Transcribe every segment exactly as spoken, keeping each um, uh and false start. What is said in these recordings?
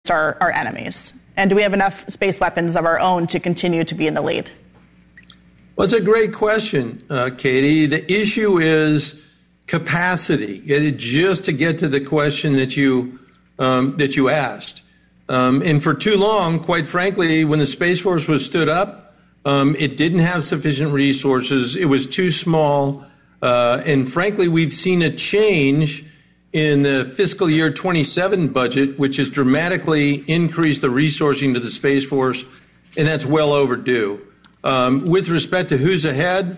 our, our enemies? And do we have enough space weapons of our own to continue to be in the lead? Well, it's a great question, uh, Katie. The issue is capacity. It, just to get to the question that you um, that you asked, um, and for too long, quite frankly, when the Space Force was stood up, um, it didn't have sufficient resources. It was too small, uh, and frankly, we've seen a change in the fiscal year twenty-seven budget, which has dramatically increased the resourcing to the Space Force, and that's well overdue. Um, with respect to who's ahead,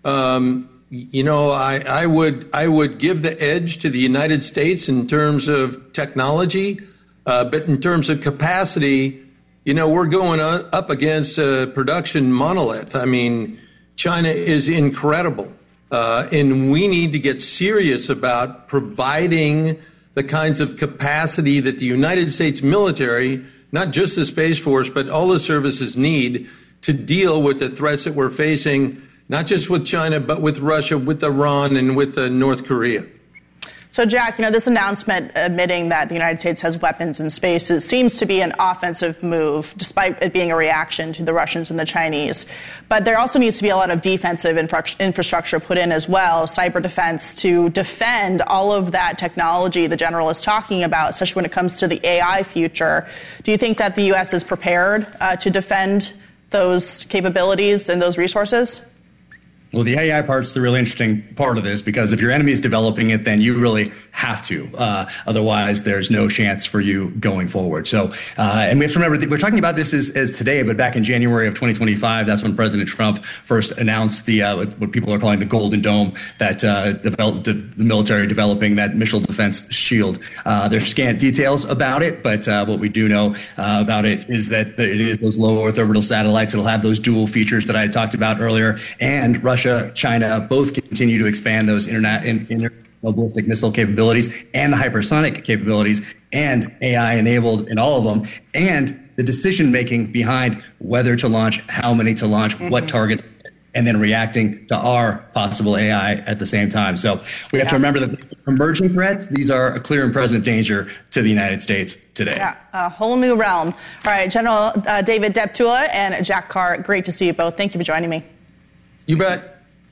um, you know, I, I would I would give the edge to the United States in terms of technology, uh, but in terms of capacity, you know, we're going up against a production monolith. I mean, China is incredible. Uh, and we need to get serious about providing the kinds of capacity that the United States military, not just the Space Force, but all the services need to deal with the threats that we're facing, not just with China, but with Russia, with Iran, and with uh, North Korea. So, Jack, you know, this announcement admitting that the United States has weapons in space it seems to be an offensive move, despite it being a reaction to the Russians and the Chinese. But there also needs to be a lot of defensive infra- infrastructure put in as well, cyber defense, to defend all of that technology the general is talking about, especially when it comes to the A I future. Do you think that the U S is prepared uh, to defend those capabilities and those resources? Well, the A I part's the really interesting part of this, because if your enemy's developing it, then you really have to. Uh, otherwise, there's no chance for you going forward. So, uh, and we have to remember that we're talking about this as, as today, but back in January of twenty twenty-five, that's when President Trump first announced the uh, what people are calling the Golden Dome, that uh, developed the, the military developing that missile defense shield. Uh, there's scant details about it, but uh, what we do know uh, about it is that it is those low Earth orbital satellites. It'll have those dual features that I had talked about earlier, and Russia China both continue to expand those internet in, in ballistic missile capabilities and the hypersonic capabilities, and A I enabled in all of them, and the decision making behind whether to launch, how many to launch, mm-hmm. what targets, and then reacting to our possible A I at the same time. So we have yeah. to remember that emerging threats, these are a clear and present danger to the United States today. Yeah, a whole new realm. All right, General uh, David Deptula and Jack Carr, great to see you both. Thank you for joining me. You bet.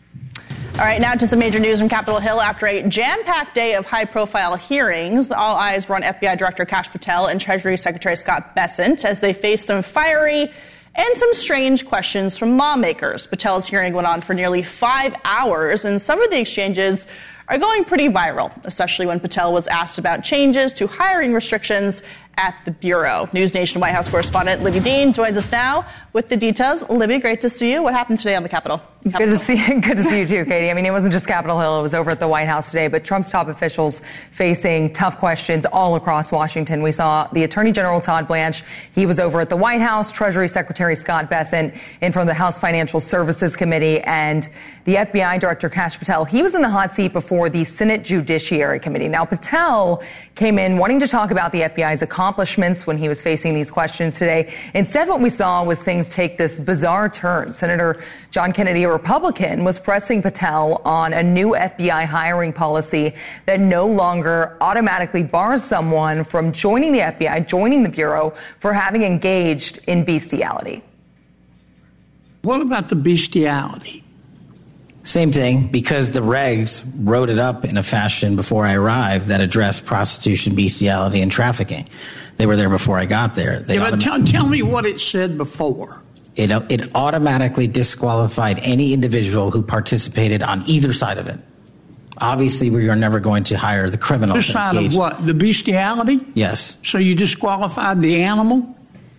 All right, now to some major news from Capitol Hill. After a jam-packed day of high-profile hearings, all eyes were on F B I Director Kash Patel and Treasury Secretary Scott Bessent as they faced some fiery and some strange questions from lawmakers. Patel's hearing went on for nearly five hours, and some of the exchanges are going pretty viral, especially when Patel was asked about changes to hiring restrictions at the Bureau. News Nation White House correspondent Libby Dean joins us now with the details. Libby, great to see you. What happened today on the Capitol? Capitol good to see you. Good to see you too, Katie. I mean, it wasn't just Capitol Hill. It was over at the White House today, but Trump's top officials facing tough questions all across Washington. We saw the Attorney General Todd Blanche. He was over at the White House, Treasury Secretary Scott Bessent in front of the House Financial Services Committee, and the F B I Director Kash Patel. He was in the hot seat before the Senate Judiciary Committee. Now, Patel came in wanting to talk about the F B I's accomplishments when he was facing these questions today. Instead, what we saw was things take this bizarre turn. Senator John Kennedy, a Republican, was pressing Patel on a new F B I hiring policy that no longer automatically bars someone from joining the F B I, joining the Bureau, for having engaged in bestiality. What about the bestiality? Same thing, because the regs wrote it up in a fashion before I arrived that addressed prostitution, bestiality, and trafficking. They were there before I got there. They yeah, but tell, tell me what it said before. It, it automatically disqualified any individual who participated on either side of it. Obviously, we are never going to hire the criminals. This side of what? The bestiality? Yes. So you disqualified the animal?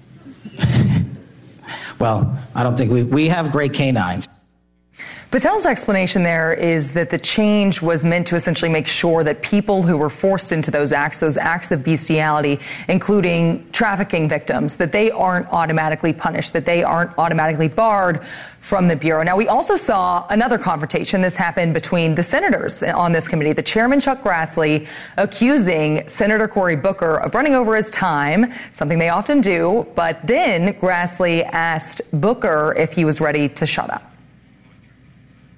Well, I don't think we we have great canines. Patel's explanation there is that the change was meant to essentially make sure that people who were forced into those acts, those acts of bestiality, including trafficking victims, that they aren't automatically punished, that they aren't automatically barred from the Bureau. Now, we also saw another confrontation. This happened between the senators on this committee. The chairman, Chuck Grassley, accusing Senator Cory Booker of running over his time, something they often do. But then Grassley asked Booker if he was ready to shut up.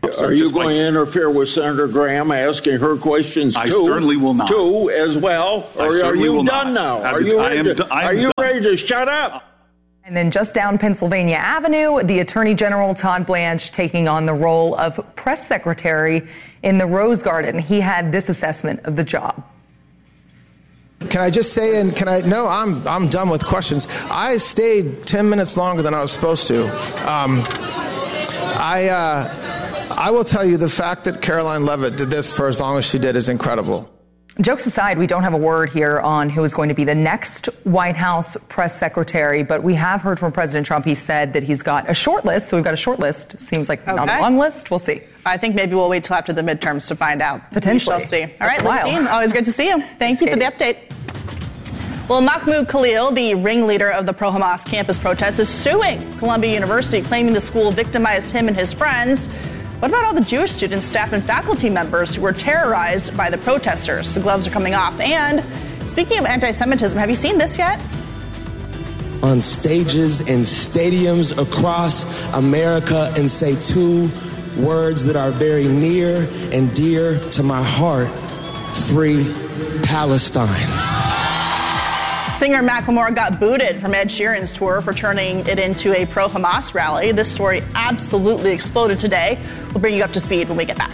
Are you going to interfere with Senator Graham asking her questions, too? I certainly will not. Too, as well? Or are you done now? Are you ready to, are you ready to shut up? And then just down Pennsylvania Avenue, the Attorney General Todd Blanche taking on the role of press secretary in the Rose Garden. He had this assessment of the job. Can I just say, and can I, no, I'm I'm done with questions. I stayed ten minutes longer than I was supposed to. Um, I, uh, I will tell you the fact that Caroline Leavitt did this for as long as she did is incredible. Jokes aside, we don't have a word here on who is going to be the next White House press secretary, but we have heard from President Trump. He said that he's got a short list, so we've got a short list. Seems like okay. Not a long list. We'll see. I think maybe we'll wait till after the midterms to find out. Potentially. We shall see. All right, Libby Dean, always good to see you. Thank Thanks, you for Katie. The update. Well, Mahmoud Khalil, the ringleader of the pro-Hamas campus protest, is suing Columbia University, claiming the school victimized him and his friends. What about all the Jewish students, staff, and faculty members who were terrorized by the protesters? The gloves are coming off. And speaking of anti-Semitism, have you seen this yet? On stages and stadiums across America and say two words that are very near and dear to my heart: free Palestine. Singer Macklemore got booted from Ed Sheeran's tour for turning it into a pro-Hamas rally. This story absolutely exploded today. We'll bring you up to speed when we get back.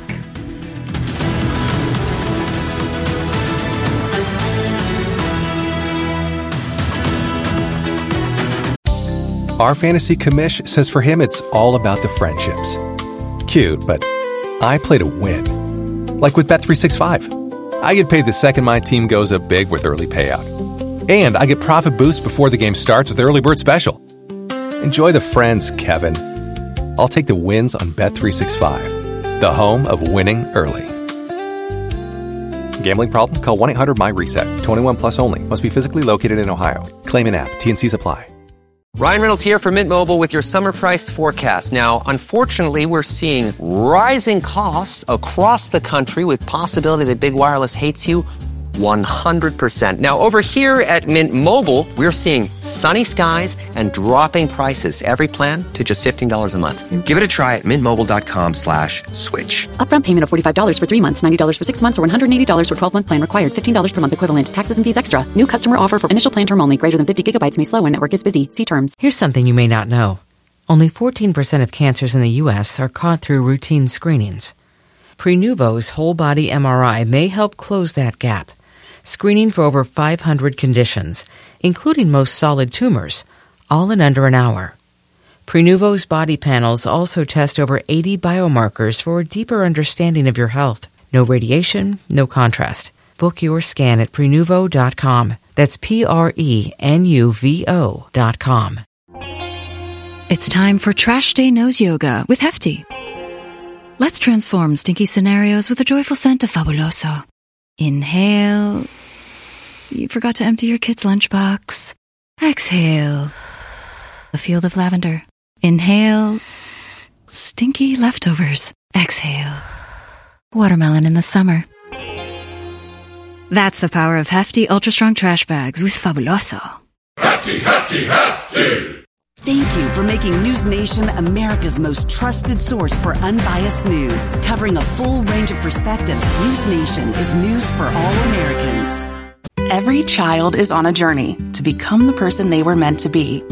Our fantasy commish says for him it's all about the friendships. Cute, but I play to win. Like with Bet three sixty-five. I get paid the second my team goes up big with early payout. And I get profit boost before the game starts with Early Bird Special. Enjoy the friends, Kevin. I'll take the wins on Bet three sixty-five, the home of winning early. Gambling problem? Call one eight hundred M Y RESET. twenty-one plus only. Must be physically located in Ohio. Claim in app. T and C's apply. Ryan Reynolds here from Mint Mobile with your summer price forecast. Now, unfortunately, we're seeing rising costs across the country with possibility that big wireless hates you one hundred percent. Now, over here at Mint Mobile, we're seeing sunny skies and dropping prices. Every plan to just fifteen dollars a month. Give it a try at mintmobile.com slash switch. Upfront payment of forty-five dollars for three months, ninety dollars for six months, or one hundred eighty dollars for twelve-month plan required. fifteen dollars per month equivalent. Taxes and fees extra. New customer offer for initial plan term only. Greater than fifty gigabytes may slow when network is busy. See terms. Here's something you may not know. Only fourteen percent of cancers in the U S are caught through routine screenings. Prenuvo's whole body M R I may help close that gap. Screening for over five hundred conditions, including most solid tumors, all in under an hour. Prenuvo's body panels also test over eighty biomarkers for a deeper understanding of your health. No radiation, no contrast. Book your scan at Prenuvo dot com. That's P R E N U V O dot com. It's time for Trash Day Nose Yoga with Hefty. Let's transform stinky scenarios with the joyful scent of Fabuloso. Inhale. You forgot to empty your kid's lunchbox. Exhale. A field of lavender. Inhale. Stinky leftovers. Exhale. Watermelon in the summer. That's the power of Hefty Ultra Strong Trash Bags with Fabuloso. Hefty, Hefty, Hefty! Thank you for making News Nation America's most trusted source for unbiased news. Covering a full range of perspectives, News Nation is news for all Americans. Every child is on a journey to become the person they were meant to be.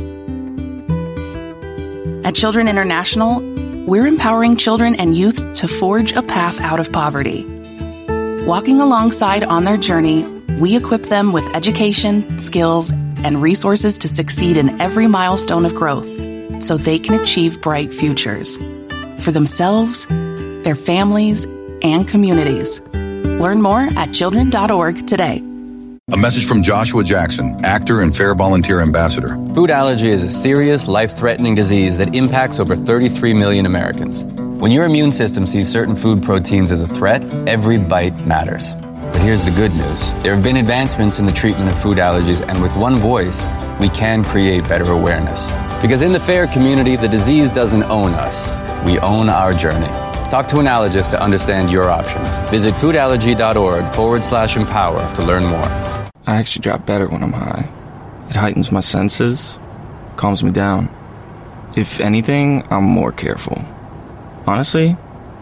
At Children International, we're empowering children and youth to forge a path out of poverty. Walking alongside on their journey, we equip them with education, skills, and resources to succeed in every milestone of growth so they can achieve bright futures for themselves, their families, and communities. Learn more at children dot org today. A message from Joshua Jackson, actor and Fair Volunteer Ambassador. Food allergy is a serious, life-threatening disease that impacts over thirty-three million Americans. When your immune system sees certain food proteins as a threat, every bite matters. But here's the good news. There have been advancements in the treatment of food allergies, and with one voice, we can create better awareness. Because in the FAIR community, the disease doesn't own us. We own our journey. Talk to an allergist to understand your options. Visit foodallergy.org forward slash empower to learn more. I actually drop better when I'm high. It heightens my senses, calms me down. If anything, I'm more careful. Honestly,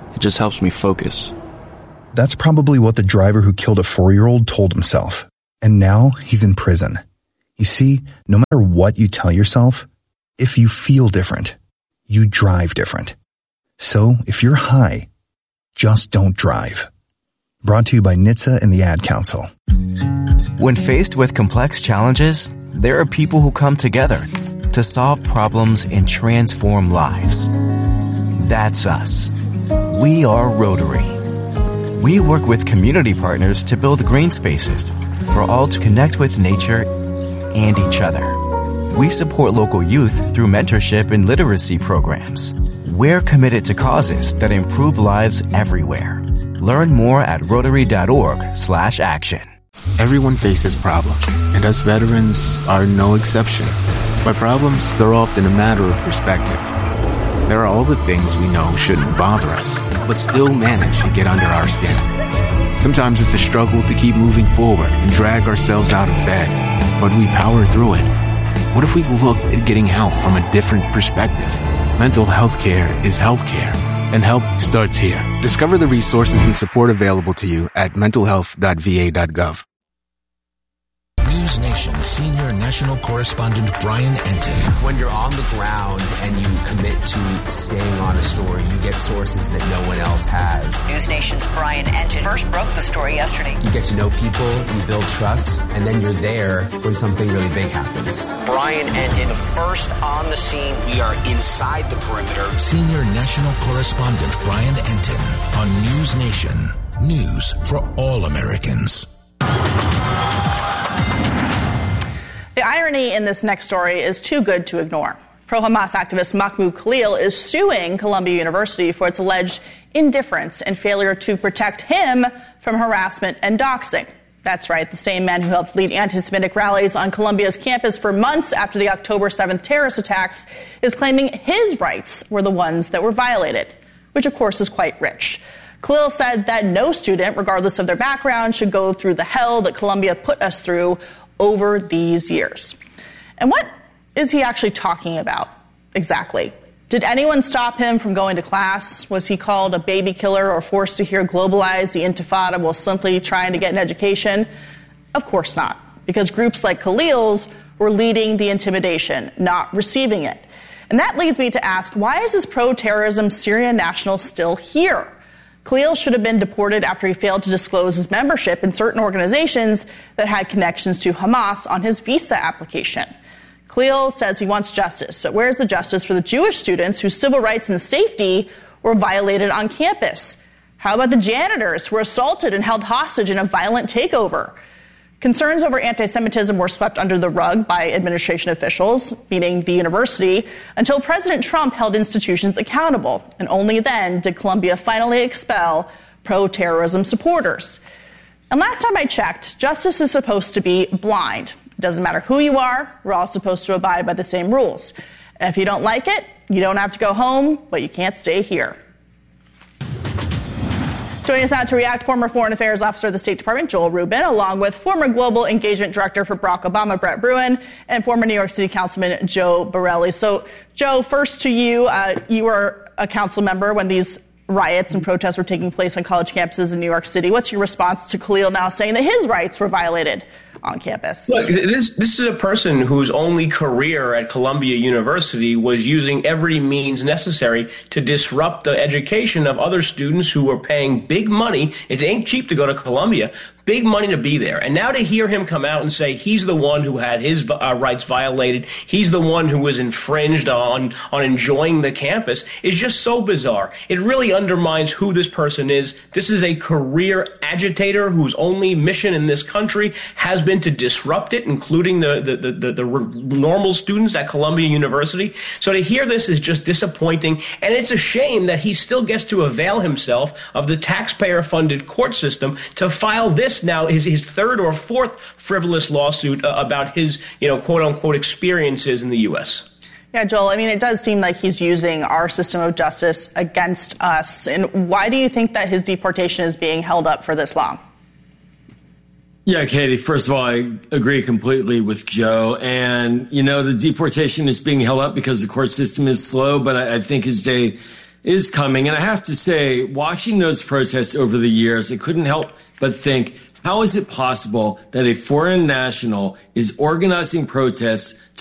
It just helps me focus. That's probably what the driver who killed a four-year-old told himself. And now he's in prison. You see, no matter what you tell yourself, if you feel different, you drive different. So if you're high, just don't drive. Brought to you by N H T S A and the Ad Council. When faced with complex challenges, there are people who come together to solve problems and transform lives. That's us. We are Rotary. We work with community partners to build green spaces for all to connect with nature and each other. We support local youth through mentorship and literacy programs. We're committed to causes that improve lives everywhere. Learn more at rotary.org slash action. Everyone faces problems, and us veterans are no exception. By problems, they're often a matter of perspective. There are all the things we know shouldn't bother us, but still manage to get under our skin. Sometimes it's a struggle to keep moving forward and drag ourselves out of bed, but we power through it. What if we looked at getting help from a different perspective? Mental health care is health care, and help starts here. Discover the resources and support available to you at mental health dot v a dot gov. News Nation senior national correspondent Brian Entin. When you're on the ground and you commit to staying on a story, you get sources that no one else has. News Nation's Brian Entin first broke the story yesterday. You get to know people, you build trust, and then you're there when something really big happens. Brian Entin, first on the scene. We are inside the perimeter. Senior national correspondent Brian Entin on News Nation. News for all Americans. The irony in this next story is too good to ignore. Pro-Hamas activist Mahmoud Khalil is suing Columbia University for its alleged indifference and failure to protect him from harassment and doxing. That's right, the same man who helped lead anti-Semitic rallies on Columbia's campus for months after the October seventh terrorist attacks is claiming his rights were the ones that were violated, which of course is quite rich. Khalil said that no student, regardless of their background, should go through the hell that Columbia put us through over these years. And what is he actually talking about exactly? Did anyone stop him from going to class? Was he called a baby killer or forced to hear globalize the Intifada while simply trying to get an education? Of course not, because groups like Khalil's were leading the intimidation, not receiving it. And that leads me to ask, why is this pro-terrorism Syrian national still here? Khalil should have been deported after he failed to disclose his membership in certain organizations that had connections to Hamas on his visa application. Khalil says he wants justice, but where's the justice for the Jewish students whose civil rights and safety were violated on campus? How about the janitors who were assaulted and held hostage in a violent takeover? Concerns over anti-Semitism were swept under the rug by administration officials, meaning the university, until President Trump held institutions accountable. And only then did Columbia finally expel pro-terrorism supporters. And last time I checked, justice is supposed to be blind. It doesn't matter who you are, we're all supposed to abide by the same rules. And if you don't like it, you don't have to go home, but you can't stay here. Joining us now to react, former Foreign Affairs Officer of the State Department, Joel Rubin, along with former Global Engagement Director for Barack Obama, Brett Bruen, and former New York City Councilman Joe Borelli. So, Joe, first to you. Uh, you were a council member when these riots and protests were taking place on college campuses in New York City. What's your response to Khalil now saying that his rights were violated on campus? Look, this this is a person whose only career at Columbia University was using every means necessary to disrupt the education of other students who were paying big money. It ain't cheap to go to Columbia. Big money to be there. And now to hear him come out and say he's the one who had his uh, rights violated, he's the one who was infringed on, on enjoying the campus, is just so bizarre. It really undermines who this person is. This is a career agitator whose only mission in this country has been to disrupt it, including the, the, the, the, the normal students at Columbia University. So to hear this is just disappointing. And it's a shame that he still gets to avail himself of the taxpayer-funded court system to file this now his his third or fourth frivolous lawsuit uh, about his, you know, quote unquote experiences in the U S. Yeah, Joel, I mean, it does seem like he's using our system of justice against us. And why do you think that his deportation is being held up for this long? Yeah, Katie, first of all, I agree completely with Joe. And, you know, the deportation is being held up because the court system is slow. But I, I think his day is coming. And I have to say, watching those protests over the years, I couldn't help but think, how is it possible that a foreign national is organizing protests